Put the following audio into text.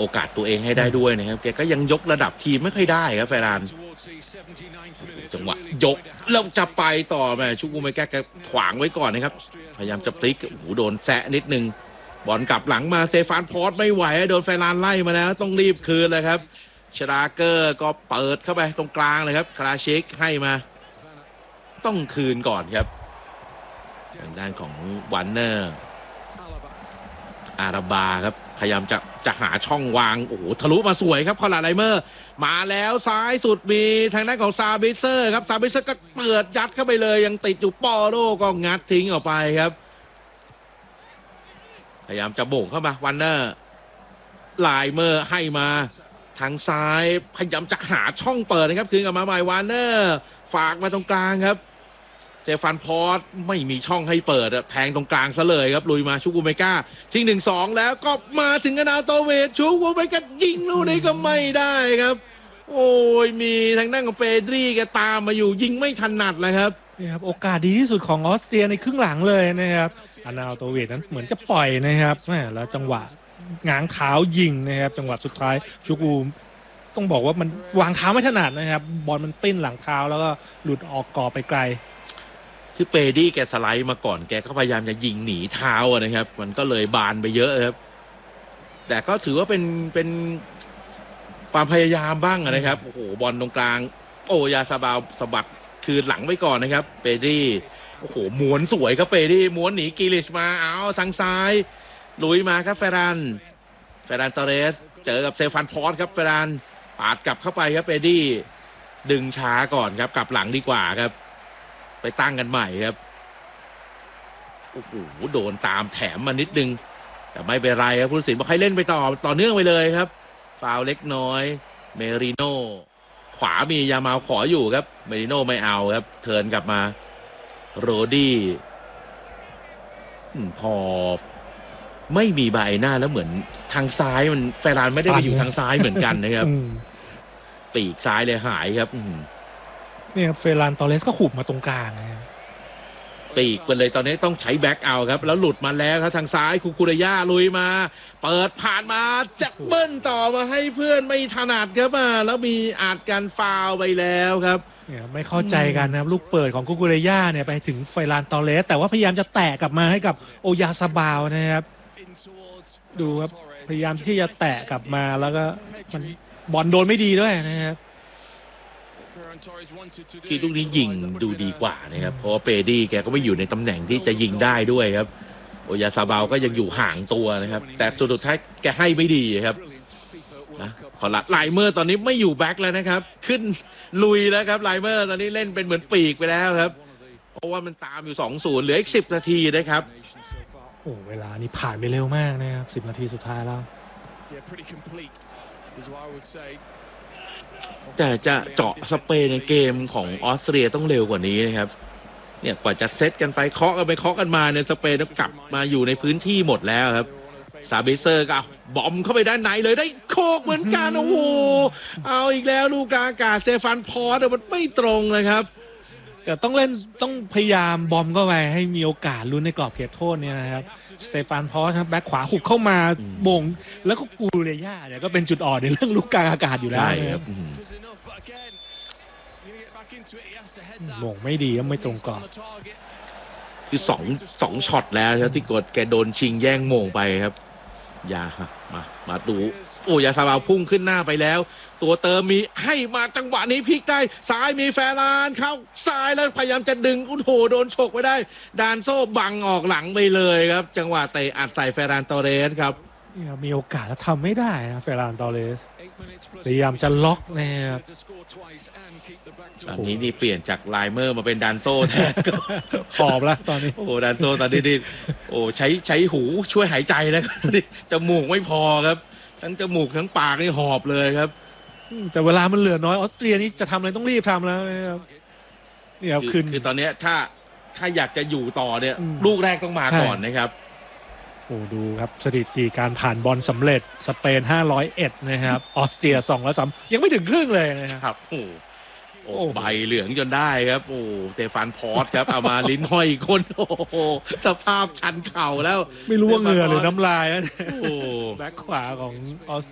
อกาสตัวเองให้ได้ด้วยนะครับแกก็ยังยกระดับทีมไม่ค่อยได้ครับเฟรานจังหวะยกแล้วจะไปต่อแม่ชุกุเมกะแกขวางไว้ก่อนนะครับพยายามจะพลิกโอ้โหโดนแซะนิดนึงบอลกลับหลังมาเซฟานพอร์ตไม่ไหวโดนเฟรานไล่มาแล้วต้องรีบคืนเลยครับชราเกอร์ก็เปิดเข้าไปตรงกลางเลยครับคราชิกให้มาต้องคืนก่อนครับทางด้านของวันเนอร์อาราบาครับพยายามจะหาช่องวางโอ้โหทะลุมาสวยครับคอลาไลเมอร์มาแล้วซ้ายสุดมีทางด้านของซาบิเซอร์ครับซาบิเซอร์ก็เปิดยัดเข้าไปเลยยังติดอยู่ปอโรก็งัดทิ้งออกไปครับพยายามจะโบ่งเข้ามาวันเนอร์ไลเมอร์ให้มาทางซ้ายพยายามจะหาช่องเปิดนะครับคืนกลับมาใหม่วานเนอร์ฝากมาตรงกลางครับเซฟานพอร์ตไม่มีช่องให้เปิดแทงตรงกลางซะเลยครับลุยมาชูกูเมกาชิง 1-2 แล้วก็มาถึงกระนาโตเวทชูกูเมกายิงลูกนี้ก็ไม่ได้ครับโอ้ยมีทางด้านของเปดรีแกตามมาอยู่ยิงไม่ถนัดเลยครับนี่ครับโอกาสดีที่สุดของออสเตรียในครึ่งหลังเลยนะครับอานาโตเวทนั้นเหมือนจะปล่อยนะครับแล้วจังหวะง้างเท้ายิงนะครับจังหวะสุดท้ายชูกูต้องบอกว่ามันวางเท้าไม่ถนัดนะครับบอลมันปิ้นหลังเท้าแล้วก็หลุดออกกรอบไปไกลคือเปดี้แกสไลด์มาก่อนแกก็พยายามจะยิงหนีเท้านะครับมันก็เลยบานไปเยอะครับแต่ก็ถือว่าเป็นความพยายามบ้างนะครับโอ้โหบอลตรงกลางโอ้ยาซาบาวสะบัดคืนหลังไว้ก่อนนะครับเปดี้โอ้โหม้วนสวยครับเปดี้ม้วนหนีกิลิชมาเอาทางซ้ายลุยมาครับเฟรานตอเรสเจอกับเซฟานพอร์ตครับเฟรานปาดกลับเข้าไปครับเปดี้ดึงช้าก่อนครับกลับหลังดีกว่าครับไปตั้งกันใหม่ครับโอ้โหโดนตามแถมมานิดนึงแต่ไม่เป็นไรครับผู้ตัดสินบอกให้เล่นไปต่อเนื่องไปเลยครับฟาวล์เล็กน้อยเมริโน่ขวามียามาขออยู่ครับเมริโน่ไม่เอาครับเทิร์นกลับมาโรดี้พอไม่มีใบหน้าแล้วเหมือนทางซ้ายมันเฟรานไม่ได้ไปอยู่ทางซ้ายเหมือนกันนะครับปีกซ้ายเลยหายครับนี่ครับเฟรานตอเรสก็ขุบมาตรงกลางปีกไปเลยตอนนี้ต้องใช้แบ็กเอาครับแล้วหลุดมาแล้วครับทางซ้ายคูเรย่าลุยมาเปิดผ่านมาจะเบิ้ลต่อมาให้เพื่อนไม่ถนัดครับแล้วมีอาจการฟาวไปแล้วครับเนี่ยไม่เข้าใจกันนะครับลูกเปิดของคูเรย่าเนี่ยไปถึงเฟรานตอเรสแต่ว่าพยายามจะแตะกลับมาให้กับโอยาซาบาวนะครับดูครับพยายามที่จะแตะกลับมาแล้วก็มันบอลโดนไม่ดีด้วยนะครับที่ลูกนี้ยิงดูดีกว่านะครับเพราะเปดี้แกก็ไม่อยู่ในตำแหน่งที่จะยิงได้ด้วยครับโอยาซาบาวก็ยังอยู่ห่างตัวนะครับแต่สุดท้ายแกให้ไม่ดีครับนะพอไลเมอร์ตอนนี้ไม่อยู่แบ็คแล้วนะครับขึ้นลุยแล้วครับไลเมอร์ตอนนี้เล่นเป็นเหมือนปีกไปแล้วครับเพราะว่ามันตามอยู่ 2-0 เหลืออีก10 นาทีนะครับโอ้เวลานี่ผ่านไปเร็วมากนะครับ10 นาทีสุดท้ายแล้วแต่จะเจาะสเปนในเกมของออสเตรียต้องเร็วกว่านี้นะครับเนี่ยกว่าจะเซตกันไปเคาะกันไปเคาะกันมาเนี่ยสเปนต้องกลับมาอยู่ในพื้นที่หมดแล้วครับซาบิเซอร์ก็บอมเข้าไปด้านในเลยได้โคกเหมือนกันโอ้โหเอาอีกแล้วลูกอากาศเซฟานพอร์ตมันไม่ตรงเลยครับแต่ต้องพยายามบอมเข้าไปให้มีโอกาสลุ้นในกรอบเขตโทษเนี่ยนะครับสเตฟานพอร์ตครับแบ็คขวาหุบเข้ามาบ่งแล้วก็กูเรย่าเนี่ยก็เป็นจุดอ่อนในเรื่องลูกกลางอากาศอยู่แล้วครับบ่งไม่ดีก็ไม่ตรงกรอบคือสองช็อตแล้วครับที่กดแกโดนชิงแย่งโมงไปครับยามาดูโอ้ยาซาบาวพุ่งขึ้นหน้าไปแล้วตัวเติมมีให้มาจังหวะนี้พลิกได้ซ้ายมีแฟรานเข้าซ้ายแล้วพยายามจะดึงโอ้โหโดนฉกไปได้ดานโซ่บังออกหลังไปเลยครับจังหวะเตะอัดใส่เฟรานตอเรสครับมีโอกาสแล้วทำไม่ได้นะเฟรานตอเรสพยายามจะล็อกนะครับตอนนี้นี่เปลี่ยนจากไลเมอร์มาเป็นดานโซ่แทนหอบแล้วตอนนี้โอ้ดานโซ่ตอนนี้โอ้ใช้หูช่วยหายใจแล้วจมูกไม่พอครับทั้งจมูกทั้งปากนี่หอบเลยครับแต่เวลามันเหลือน้อยออสเตรียนี่จะทำอะไรต้องรีบทำแล้วนะครับเนี่ยคือตอนนี้ถ้าอยากจะอยู่ต่อเนี่ยลูกแรกต้องมาก่อนนะครับโอ้ดูครับสถิติการผ่านบอลสำเร็จสเปน501นะครับออสเตรีย203ยังไม่ถึงครึ่งเลยนะครับโอ้ใบเหลืองจนได้ครับโอ้เตฟานพอร์ตครับเอามาลิ้นห้อยคนโอ้โหสภาพชันเข่าแล้วไม่รู้ว่าเหงื่อหรือน้ำลายนะแบ็คขวาของออส